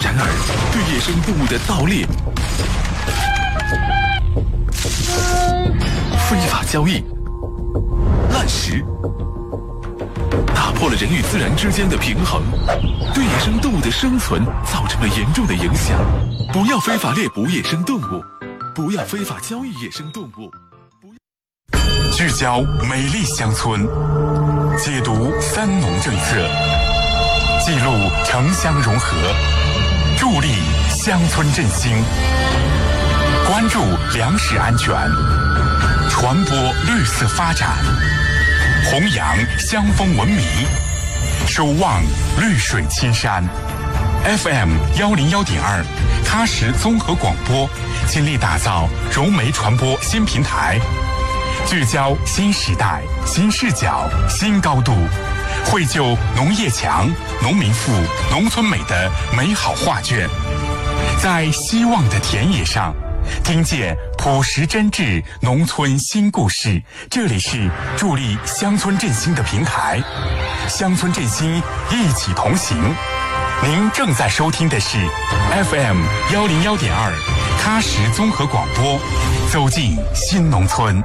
然而，对野生动物的盗猎、非法交易、滥食，打破了人与自然之间的平衡，对野生动物的生存造成了严重的影响。不要非法猎捕野生动物，不要非法交易野生动物。聚焦美丽乡村，解读三农政策，记录城乡融合，助力乡村振兴，关注粮食安全，传播绿色发展，弘扬乡风文明，守望绿水青山。FM 101.2，喀什综合广播倾力打造融媒传播新平台，聚焦新时代、新视角、新高度，绘就农业强、农民富、农村美的美好画卷。在希望的田野上，听见朴实真挚农村新故事。这里是助力乡村振兴的平台，乡村振兴一起同行。您正在收听的是 FM 101.2喀什综合广播，走进新农村。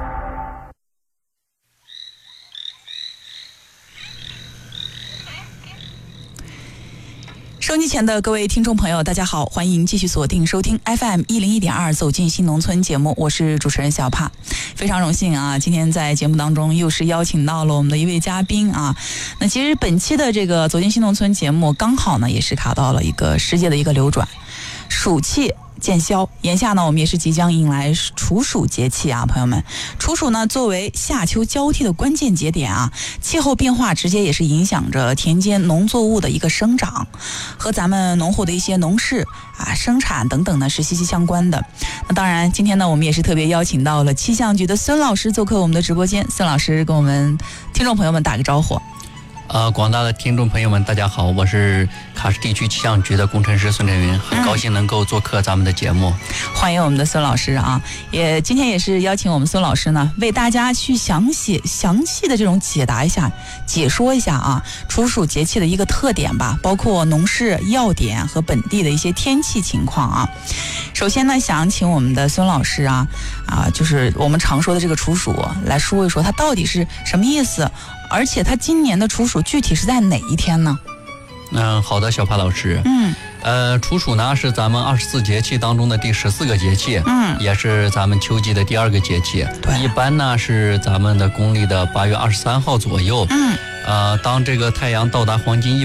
收机前的各位听众朋友，大家好，欢迎继续锁定收听 FM 101.2走进新农村节目，我是主持人小帕。非常荣幸啊，今天在节目当中又是邀请到了我们的一位嘉宾啊。那其实本期的这个走进新农村节目刚好呢也是卡到了一个世界的一个流转，暑气见消，眼下呢我们也是即将迎来处暑节气啊，朋友们。处暑呢作为夏秋交替的关键节点啊，气候变化直接也是影响着田间农作物的一个生长，和咱们农户的一些农事啊、生产等等呢是息息相关的。那当然今天呢我们也是特别邀请到了气象局的孙老师做客我们的直播间，孙老师跟我们听众朋友们打个招呼。 广大的听众朋友们大家好，我是喀什地区气象局的工程师孙振云，很高兴能够做客咱们的节目。 欢迎我们的孙老师啊，今天也是邀请我们孙老师呢为大家去详细的这种解说一下啊处暑节气的一个特点吧，包括农事要点和本地的一些天气情况啊。首先呢想请我们的孙老师就是我们常说的这个处暑来说一说它到底是什么意思，而且它今年的处暑具体是在哪一天呢？ 好的，小帕老师。处暑呢是咱们24节气当中的第14个节气，也是咱们秋季的第2个节气。对，一般呢是咱们的公历的8月23号左右。当这个太阳到达黄金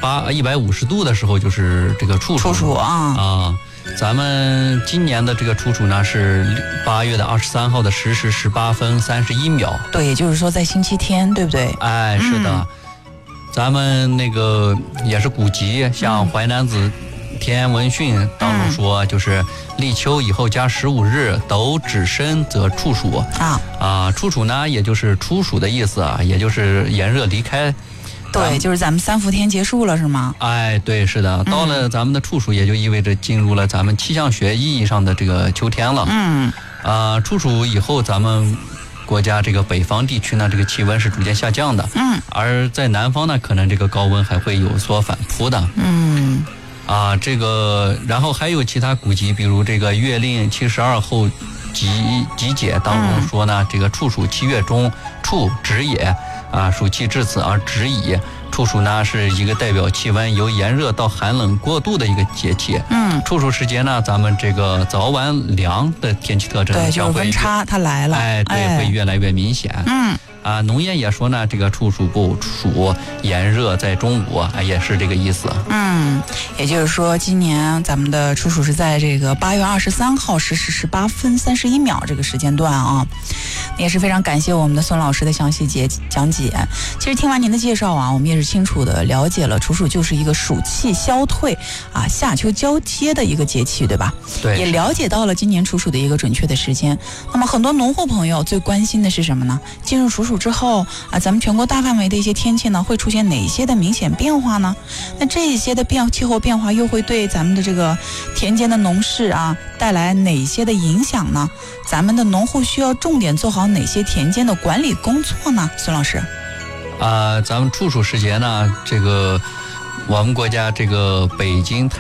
150度的时候，就是这个处暑啊。咱们今年的这个处暑呢是8月23号的10时18分31秒。对， 也就是说在星期天，对不对？ 哎，是的。咱们那个也是古籍，像《淮南子·天文训》当中说，就是立秋以后加15日，斗止申则处暑处暑呢，也就是处暑的意思啊，也就是炎热离开。 对，就是咱们3伏天结束了，是吗？ 哎，对，是的，到了咱们的处暑，也就意味着进入了咱们气象学意义上的这个秋天了。处暑以后，咱们国家这个北方地区呢，这个气温是逐渐下降的。而在南方呢，可能这个高温还会有所反扑的。这个，然后还有其他古籍，比如这个《月令72候集解》当中说呢，这个处暑7月中，处止也。暑气至此而止矣。处暑呢是一个代表气温由炎热到寒冷过渡的一个节气。处暑时节呢，咱们这个早晚凉的天气特征对，就是温差它来了。 会越来越明显。农谚也说呢，这个处暑不暑，炎热在中午也是这个意思。 也就是说今年咱们的处暑是在这个8月23号10时18分31秒这个时间段啊。也是非常感谢我们的孙老师的详细讲解。其实听完您的介绍我们也是清楚的了解了处暑就是一个暑气消退夏秋交接的一个节气，对吧？对，也了解到了今年处暑的一个准确的时间。那么很多农户朋友最关心的是什么呢？进入处暑之后咱们全国大范围的一些天气呢会出现哪些的明显变化呢？那这一些的气候变化又会对咱们的这个田间的农事带来哪些的影响呢？咱们的农户需要重点做好哪些田间的管理工作呢？孙老师。 咱们处暑时节呢，这个我们国家这个北京